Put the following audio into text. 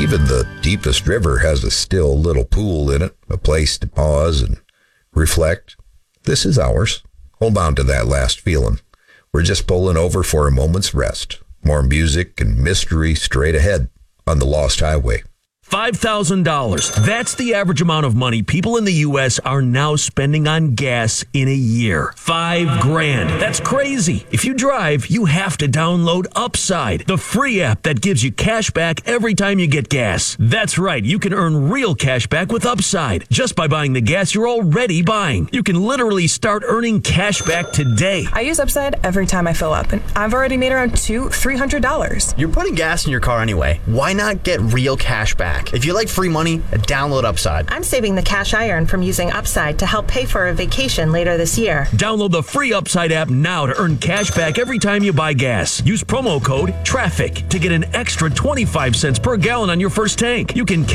Even the deepest river has a still little pool in it, a place to pause and reflect. This is ours. Hold on to that last feeling. We're just pulling over for a moment's rest. More music and mystery straight ahead on the Lost Highway. $5,000. That's the average amount of money people in the U.S. are now spending on gas in a year. $5,000. That's crazy. If you drive, you have to download Upside, the free app that gives you cash back every time you get gas. That's right. You can earn real cash back with Upside just by buying the gas you're already buying. You can literally start earning cash back today. I use Upside every time I fill up, and I've already made around $300. You're putting gas in your car anyway. Why not get real cash back? If you like free money, download Upside. I'm saving the cash I earn from using Upside to help pay for a vacation later this year. Download the free Upside app now to earn cash back every time you buy gas. Use promo code TRAFFIC to get an extra 25 cents per gallon on your first tank. You can